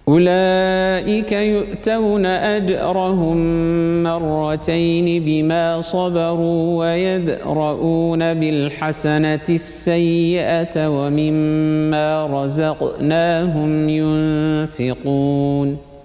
أولئك يؤتون أجرهم مرتين بما صبروا ويدرؤون بالحسنة السيئة ومما رزقناهم ينفقون